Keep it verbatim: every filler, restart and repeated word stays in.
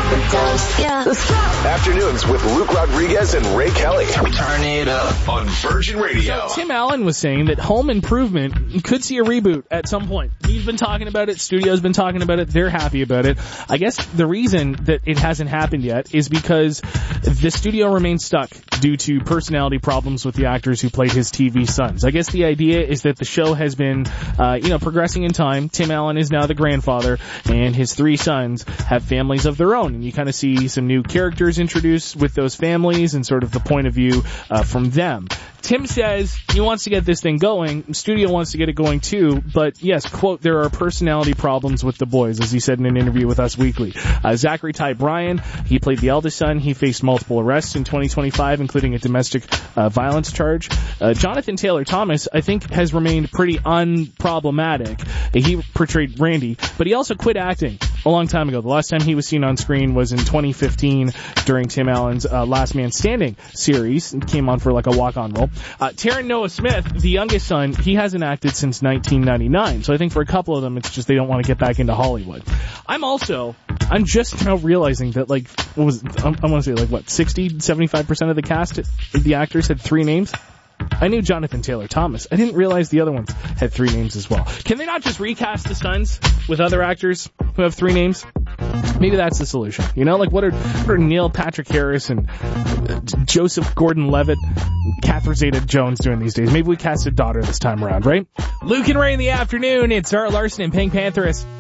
Yeah. Afternoons with Luke Rodriguez and Ray Kelly. Turn it up on Virgin Radio. So Tim Allen was saying that Home Improvement could see a reboot at some point. He's been talking about it. Studio's been talking about it. They're happy about it. I guess the reason that it hasn't happened yet is because the studio remains stuck due to personality problems with the actors who played his T V sons. I guess the idea is that the show has been, uh, you know, progressing in time. Tim Allen is now the grandfather, and his three sons have families of their own. And you kind of see some new characters introduced with those families and sort of the point of view uh, from them. Tim says he wants to get this thing going. The studio wants to get it going too. But yes, quote, there are personality problems with the boys, as he said in an interview with Us Weekly. Uh, Zachary Ty Bryan, he played the eldest son. He faced multiple arrests in twenty twenty-five, including a domestic uh, violence charge. Uh, Jonathan Taylor Thomas, I think, has remained pretty unproblematic. He portrayed Randy, but he also quit acting a long time ago. The last time he was seen on screen was in twenty fifteen during Tim Allen's uh, Last Man Standing series. He came on for like a walk-on role. Uh, Taron Noah Smith, the youngest son, he hasn't acted since nineteen ninety-nine. So I think for a couple of them, it's just they don't want to get back into Hollywood. I'm also, I'm just now realizing that like, what was, I, I want to say like what, sixty, seventy-five percent of the cast, the actors had three names? I knew Jonathan Taylor Thomas. I didn't realize the other ones had three names as well. Can they not just recast the sons with other actors who have three names? Maybe that's the solution. You know, like what are, what are Neil Patrick Harris and uh, Joseph Gordon-Levitt and Catherine Zeta-Jones doing these days? Maybe we cast a daughter this time around, right? Luke and Ray in the afternoon. It's Zara Larson and Pink Pantheress.